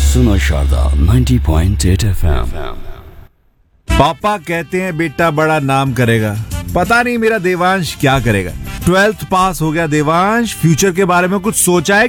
सुनो शारदा 90.8 FM। पापा कहते हैं बेटा बड़ा नाम करेगा, पता नहीं मेरा देवांश क्या करेगा। 12th पास हो गया देवांश, फ्यूचर के बारे में कुछ सोचा है